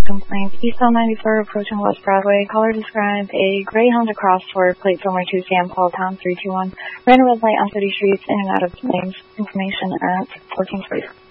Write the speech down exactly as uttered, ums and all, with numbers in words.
complaint. Eastbound ninety-four approaching West Broadway. Caller described a Greyhound across for plate filmer two Sam Paul Pound three two one. Ran a red light on city streets in and out of lanes. Information at fourteen forty.